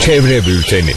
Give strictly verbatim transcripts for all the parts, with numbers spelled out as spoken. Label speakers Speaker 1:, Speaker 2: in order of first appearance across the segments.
Speaker 1: Çevre Bülteni.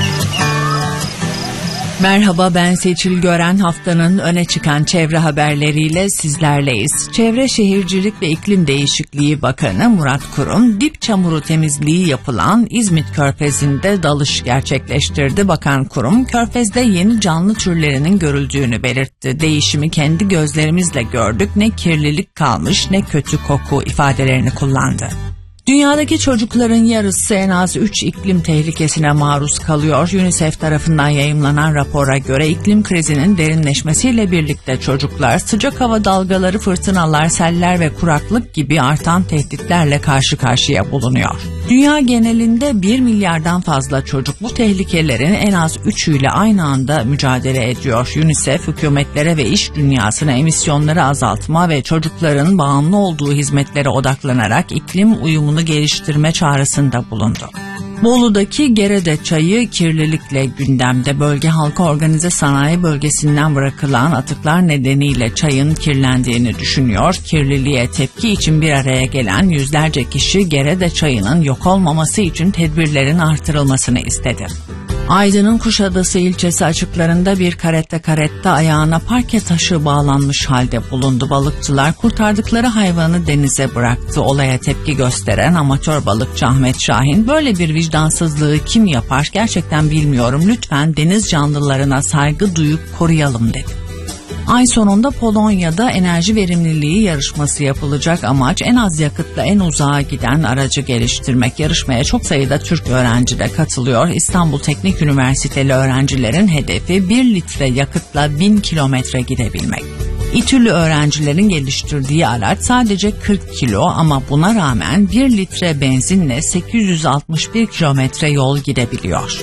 Speaker 2: Merhaba, ben Seçil Gören. Haftanın öne çıkan çevre haberleriyle sizlerleyiz. Çevre Şehircilik ve İklim Değişikliği Bakanı Murat Kurum, dip çamuru temizliği yapılan İzmit Körfezi'nde dalış gerçekleştirdi. Bakan Kurum, Körfez'de yeni canlı türlerinin görüldüğünü belirtti. Değişimi kendi gözlerimizle gördük, ne kirlilik kalmış ne kötü koku ifadelerini kullandı. Dünyadaki çocukların yarısı en az üç iklim tehlikesine maruz kalıyor. UNICEF tarafından yayımlanan rapora göre iklim krizinin derinleşmesiyle birlikte çocuklar sıcak hava dalgaları, fırtınalar, seller ve kuraklık gibi artan tehditlerle karşı karşıya bulunuyor. Dünya genelinde bir milyardan fazla çocuk bu tehlikelerin en az üçüyle aynı anda mücadele ediyor. UNICEF, hükümetlere ve iş dünyasına emisyonları azaltma ve çocukların bağımlı olduğu hizmetlere odaklanarak iklim uyumunu geliştirme çağrısında bulundu. Bolu'daki Gerede çayı kirlilikle gündemde. Bölge halkı organize sanayi bölgesinden bırakılan atıklar nedeniyle çayın kirlendiğini düşünüyor. Kirliliğe tepki için bir araya gelen yüzlerce kişi Gerede çayının yok olmaması için tedbirlerin artırılmasını istedi. Aydın'ın Kuşadası ilçesi açıklarında bir karette karette ayağına parke taşı bağlanmış halde bulundu. Balıkçılar kurtardıkları hayvanı denize bıraktı. Olaya tepki gösteren amatör balıkçı Ahmet Şahin, böyle bir vicdansızlığı kim yapar gerçekten bilmiyorum, lütfen deniz canlılarına saygı duyup koruyalım dedi. Ay sonunda Polonya'da enerji verimliliği yarışması yapılacak. Amaç en az yakıtla en uzağa giden aracı geliştirmek. Yarışmaya çok sayıda Türk öğrenci de katılıyor. İstanbul Teknik Üniversiteli öğrencilerin hedefi bir litre yakıtla bin kilometre gidebilmek. İTÜ'lü öğrencilerin geliştirdiği araç sadece kırk kilo ama buna rağmen bir litre benzinle sekiz yüz altmış bir kilometre yol gidebiliyor.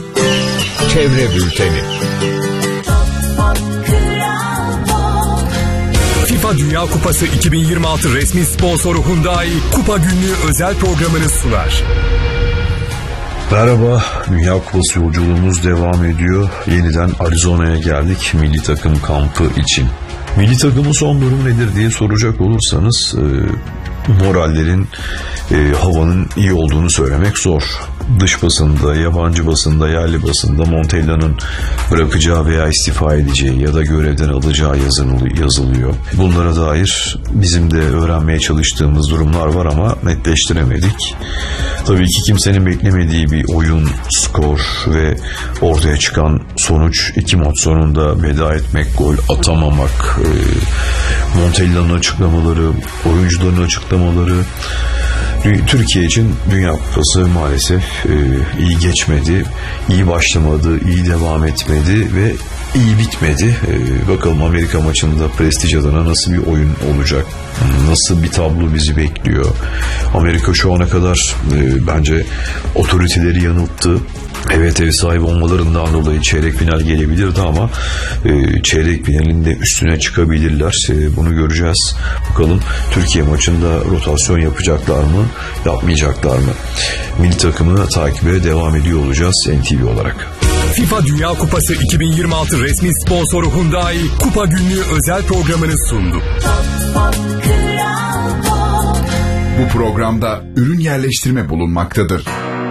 Speaker 1: Çevre Bülteni.
Speaker 3: FIFA Dünya Kupası iki bin yirmi altı resmi sponsoru Hyundai Kupa Günlüğü özel programını sunar.
Speaker 4: Merhaba, Dünya Kupası yolculuğumuz devam ediyor. Yeniden Arizona'ya geldik milli takım kampı için. Milli takımın son durumu nedir diye soracak olursanız e, morallerin, e, havanın iyi olduğunu söylemek zor. Dış basında, yabancı basında, yerli basında Montella'nın bırakacağı veya istifa edeceği ya da görevden alacağı yazılıyor. Bunlara dair bizim de öğrenmeye çalıştığımız durumlar var ama netleştiremedik. Tabii ki kimsenin beklemediği bir oyun, skor ve ortaya çıkan sonuç, iki maç sonunda veda etmek, gol atamamak, e, Montella'nın açıklamaları, oyuncuların açıklamaları. Türkiye için Dünya Kupası maalesef e, iyi geçmedi, iyi başlamadı, iyi devam etmedi ve iyi bitmedi. E, bakalım Amerika maçında prestij adına nasıl bir oyun olacak, nasıl bir tablo bizi bekliyor. Amerika şu ana kadar e, bence otoriteleri yanılttı. Evet, ev sahibi olmalarından dolayı çeyrek final gelebilirdi ama e, çeyrek finalinde üstüne çıkabilirler. E, bunu göreceğiz. Bakalım Türkiye maçında rotasyon yapacaklar mı, yapmayacaklar mı? Milli takımı takibe devam ediyor olacağız N T V olarak.
Speaker 3: FIFA Dünya Kupası iki bin yirmi altı resmi sponsoru Hyundai Kupa Günlüğü özel programını sundu.
Speaker 5: Bu programda ürün yerleştirme bulunmaktadır.